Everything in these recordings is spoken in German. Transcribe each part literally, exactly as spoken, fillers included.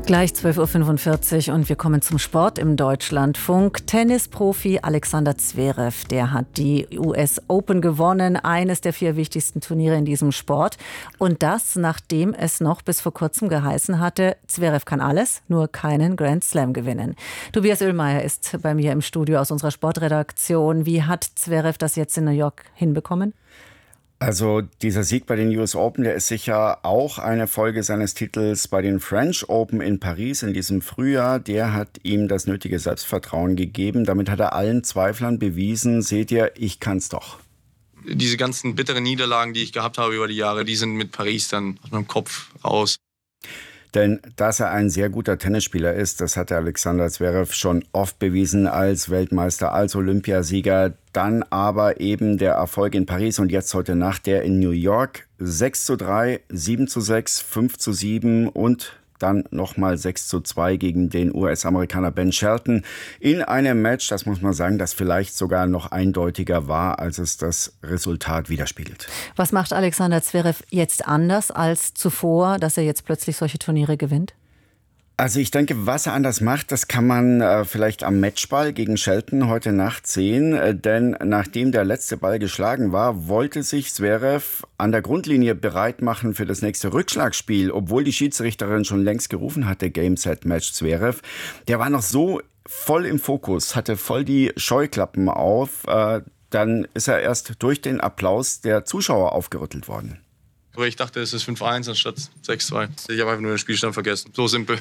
Gleich zwölf Uhr fünfundvierzig und wir kommen zum Sport im Deutschlandfunk. Tennisprofi Alexander Zverev, der hat die U S Open gewonnen, eines der vier wichtigsten Turniere in diesem Sport. Und das, nachdem es noch bis vor kurzem geheißen hatte, Zverev kann alles, nur keinen Grand Slam gewinnen. Tobias Oehlmeier ist bei mir im Studio aus unserer Sportredaktion. Wie hat Zverev das jetzt in New York hinbekommen? Also dieser Sieg bei den U S Open, der ist sicher auch eine Folge seines Titels bei den French Open in Paris in diesem Frühjahr. Der hat ihm das nötige Selbstvertrauen gegeben. Damit hat er allen Zweiflern bewiesen, seht ihr, ich kann's doch. Diese ganzen bitteren Niederlagen, die ich gehabt habe über die Jahre, die sind mit Paris dann aus meinem Kopf raus. Denn dass er ein sehr guter Tennisspieler ist, das hat der Alexander Zverev schon oft bewiesen als Weltmeister, als Olympiasieger. Dann aber eben der Erfolg in Paris und jetzt heute Nacht der in New York. sechs zu drei, sieben zu sechs, fünf zu sieben und dann nochmal sechs zu zwei gegen den U S-Amerikaner Ben Shelton in einem Match, das muss man sagen, das vielleicht sogar noch eindeutiger war, als es das Resultat widerspiegelt. Was macht Alexander Zverev jetzt anders als zuvor, dass er jetzt plötzlich solche Turniere gewinnt? Also ich denke, was er anders macht, das kann man äh, vielleicht am Matchball gegen Shelton heute Nacht sehen. Äh, denn nachdem der letzte Ball geschlagen war, wollte sich Zverev an der Grundlinie bereit machen für das nächste Rückschlagspiel, obwohl die Schiedsrichterin schon längst gerufen hatte, Game, Set, Match Zverev. Der war noch so voll im Fokus, hatte voll die Scheuklappen auf. Äh, dann ist er erst durch den Applaus der Zuschauer aufgerüttelt worden. Aber ich dachte, es ist fünf eins anstatt sechs zwei. Ich habe einfach nur den Spielstand vergessen. So simpel.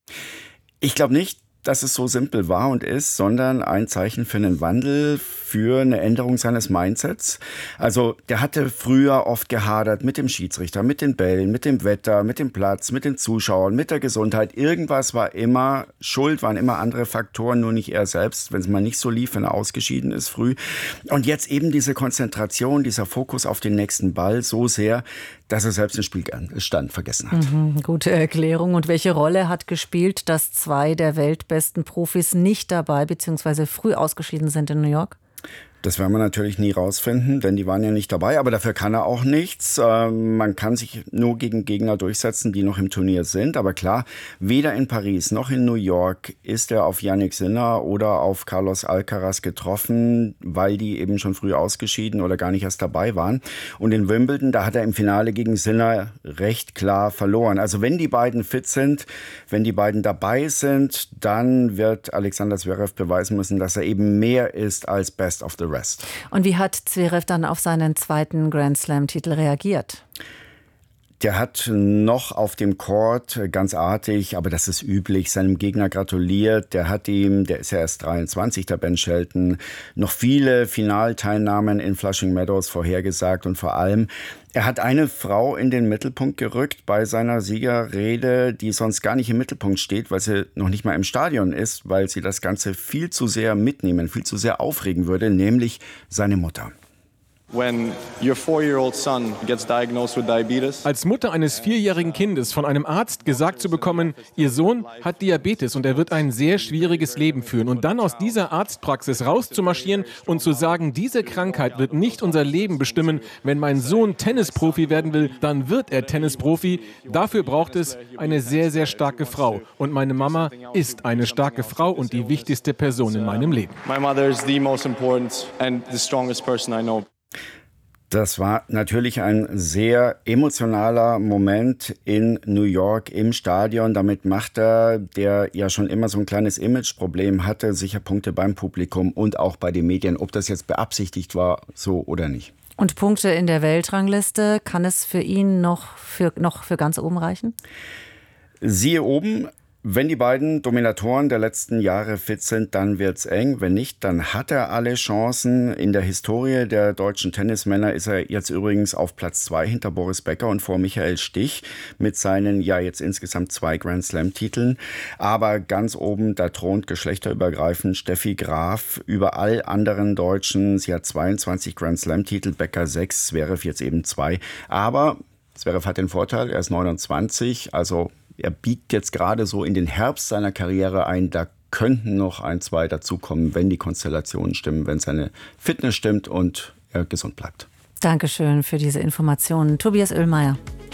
Ich glaube nicht, dass es so simpel war und ist, sondern ein Zeichen für einen Wandel, für eine Änderung seines Mindsets. Also der hatte früher oft gehadert mit dem Schiedsrichter, mit den Bällen, mit dem Wetter, mit dem Platz, mit den Zuschauern, mit der Gesundheit. Irgendwas war immer schuld, waren immer andere Faktoren, nur nicht er selbst, wenn es mal nicht so lief, wenn er ausgeschieden ist früh. Und jetzt eben diese Konzentration, dieser Fokus auf den nächsten Ball so sehr, dass er selbst den Spielstand vergessen hat. Mhm, gute Erklärung. Und welche Rolle hat gespielt, dass zwei der weltbesten Profis nicht dabei bzw. früh ausgeschieden sind in New York? Das werden wir natürlich nie rausfinden, denn die waren ja nicht dabei. Aber dafür kann er auch nichts. Man kann sich nur gegen Gegner durchsetzen, die noch im Turnier sind. Aber klar, weder in Paris noch in New York ist er auf Jannik Sinner oder auf Carlos Alcaraz getroffen, weil die eben schon früh ausgeschieden oder gar nicht erst dabei waren. Und in Wimbledon, da hat er im Finale gegen Sinner recht klar verloren. Also wenn die beiden fit sind, wenn die beiden dabei sind, dann wird Alexander Zverev beweisen müssen, dass er eben mehr ist als Best of the Rest. Und wie hat Zverev dann auf seinen zweiten Grand Slam-Titel reagiert? Der hat noch auf dem Court ganz artig, aber das ist üblich, seinem Gegner gratuliert. Der hat ihm, der ist ja erst dreiundzwanzig, der Ben Shelton, noch viele Finalteilnahmen in Flushing Meadows vorhergesagt. Und vor allem, er hat eine Frau in den Mittelpunkt gerückt bei seiner Siegerrede, die sonst gar nicht im Mittelpunkt steht, weil sie noch nicht mal im Stadion ist, weil sie das Ganze viel zu sehr mitnehmen, viel zu sehr aufregen würde, nämlich seine Mutter. Als Mutter eines vierjährigen Kindes von einem Arzt gesagt zu bekommen, ihr Sohn hat Diabetes und er wird ein sehr schwieriges Leben führen und dann aus dieser Arztpraxis rauszumarschieren und zu sagen, diese Krankheit wird nicht unser Leben bestimmen. Wenn mein Sohn Tennisprofi werden will, dann wird er Tennisprofi. Dafür braucht es eine sehr, sehr starke Frau. Und meine Mama ist eine starke Frau und die wichtigste Person in meinem Leben. My mother is the most important and the strongest person I know. Das war natürlich ein sehr emotionaler Moment in New York im Stadion. Damit macht er, der ja schon immer so ein kleines Imageproblem hatte, sicher Punkte beim Publikum und auch bei den Medien. Ob das jetzt beabsichtigt war, so oder nicht. Und Punkte in der Weltrangliste, kann es für ihn noch für, noch für ganz oben reichen? Siehe oben. Wenn die beiden Dominatoren der letzten Jahre fit sind, dann wird's eng. Wenn nicht, dann hat er alle Chancen. In der Historie der deutschen Tennismänner ist er jetzt übrigens auf Platz zwei hinter Boris Becker und vor Michael Stich mit seinen, ja jetzt insgesamt zwei Grand-Slam-Titeln. Aber ganz oben, da thront geschlechterübergreifend Steffi Graf über all anderen Deutschen. Sie hat zweiundzwanzig Grand-Slam-Titel, Becker sechs, Zverev jetzt eben zwei. Aber Zverev hat den Vorteil, er ist neunundzwanzig, also er biegt jetzt gerade so in den Herbst seiner Karriere ein. Da könnten noch ein, zwei dazukommen, wenn die Konstellationen stimmen, wenn seine Fitness stimmt und er gesund bleibt. Dankeschön für diese Informationen. Tobias Oehlmeier.